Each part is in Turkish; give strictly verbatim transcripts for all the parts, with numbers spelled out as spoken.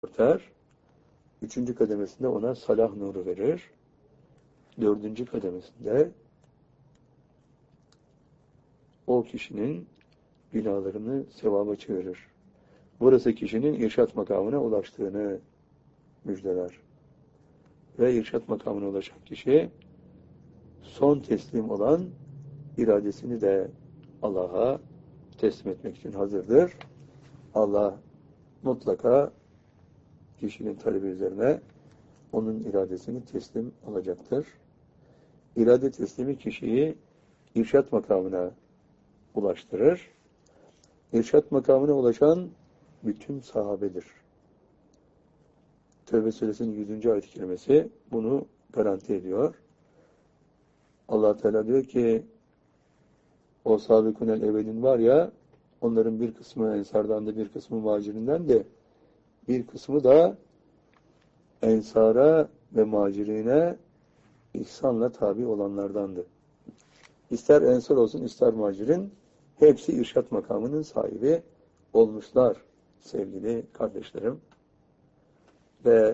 örter. Üçüncü kademesinde ona salah nuru verir. Dördüncü kademesinde o kişinin günahlarını sevaba çevirir. Burası kişinin irşat makamına ulaştığını müjdeler. Ve irşat makamına ulaşan kişi son teslim olan iradesini de Allah'a teslim etmek için hazırdır. Allah mutlaka kişinin talebi üzerine onun iradesini teslim alacaktır. İrade teslimi kişiyi irşat makamına ulaştırır. İrşat makamına ulaşan bütün sahabedir. Tevbe suresinin yüzüncü ayet-i kerimesi bunu garanti ediyor. Allah Teala diyor ki o sabikunel evvelin var ya, onların bir kısmı ensardan da bir kısmı muhacirinden de bir kısmı da ensara ve muhacirine ihsanla tabi olanlardandı. İster ensar olsun ister muhacirin hepsi irşat makamının sahibi olmuşlar sevgili kardeşlerim. Ve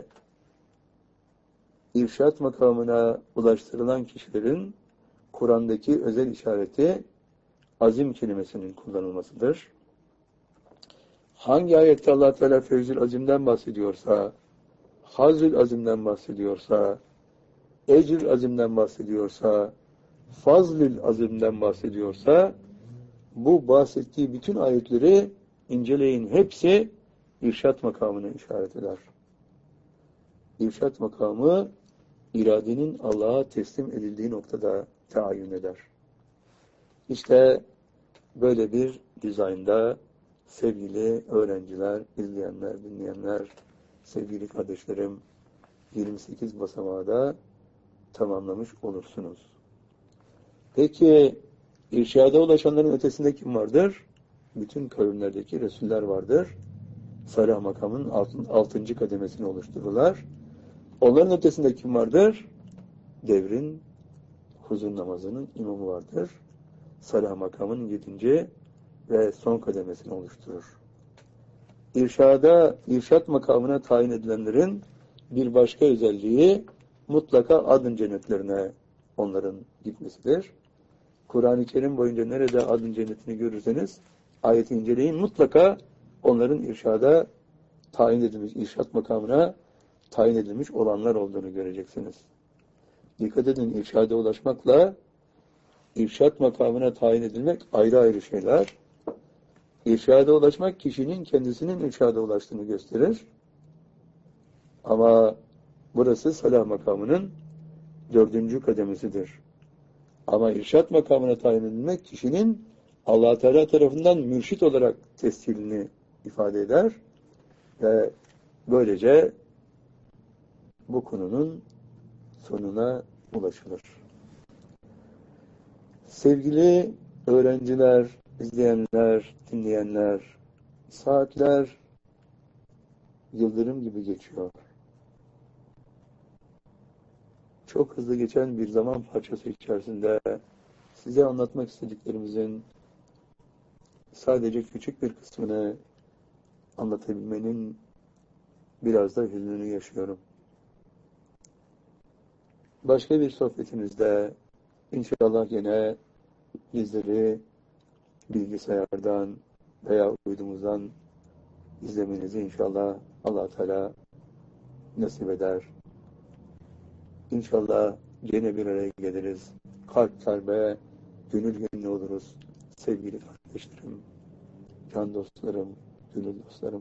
irşat makamına ulaştırılan kişilerin Kur'an'daki özel işareti azim kelimesinin kullanılmasıdır. Hangi ayette Allah Teala fevzül azimden bahsediyorsa, hazül azimden bahsediyorsa, ecrül azimden bahsediyorsa, fazlül azimden bahsediyorsa, bu bahsettiği bütün ayetleri inceleyin. Hepsi irşat makamına işaret eder. İrşat makamı iradenin Allah'a teslim edildiği noktada tayin eder. İşte böyle bir dizaynda sevgili öğrenciler, izleyenler, dinleyenler, sevgili kardeşlerim, yirmi sekiz basamağı da tamamlamış olursunuz. Peki irşada ulaşanların ötesinde kim vardır? Bütün kavimlerdeki Resuller vardır. Salah makamının altıncı kademesini oluştururlar. Onların ötesinde kim vardır? Devrin huzur namazının imamı vardır. Salah makamının yedinci ve son kademesini oluşturur. İrşada, irşat makamına tayin edilenlerin bir başka özelliği mutlaka adın cennetlerine onların gitmesidir. Kur'an-ı Kerim boyunca nerede adın cennetini görürseniz ayeti inceleyin, mutlaka onların irşada tayin edilmiş, irşat makamına tayin edilmiş olanlar olduğunu göreceksiniz. Dikkat edin, irşada ulaşmakla irşat makamına tayin edilmek ayrı ayrı şeyler. İrşada ulaşmak kişinin kendisinin irşada ulaştığını gösterir. Ama burası salah makamının dördüncü kademesidir. Ama irşat makamına tayin edilmek kişinin Allah Teala tarafından mürşit olarak tescilini ifade eder ve böylece bu konunun sonuna ulaşılır. Sevgili öğrenciler, izleyenler, dinleyenler, saatler yıldırım gibi geçiyor. Çok hızlı geçen bir zaman parçası içerisinde size anlatmak istediklerimizin sadece küçük bir kısmını anlatabilmenin biraz da hüznünü yaşıyorum. Başka bir sohbetimizde inşallah yine bizleri bilgisayardan veya uydumuzdan izlemenizi inşallah Allah Teala nasip eder. İnşallah yine bir araya geliriz. Kalp kalbe, gönül gönüle oluruz. Sevgili kardeşlerim, can dostlarım, gönül dostlarım.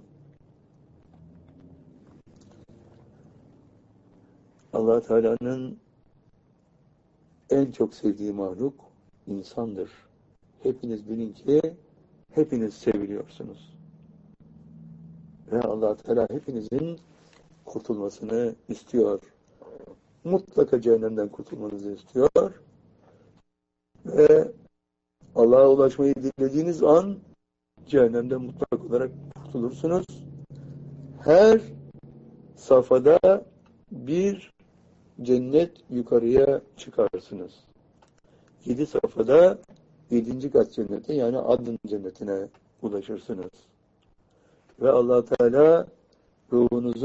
Allah Teala'nın en çok sevdiği mahluk insandır. Hepiniz bilin ki hepiniz seviliyorsunuz. Ve Allah Teala hepinizin kurtulmasını istiyor. Mutlaka cehennemden kurtulmanızı istiyor. Ve Allah'a ulaşmayı dilediğiniz an cehennemden mutlak olarak kurtulursunuz. Her safhada bir cennet yukarıya çıkarsınız. Yedi safhada yedinci kat cennete, yani adın cennetine ulaşırsınız. Ve Allah Teala ruhunuzu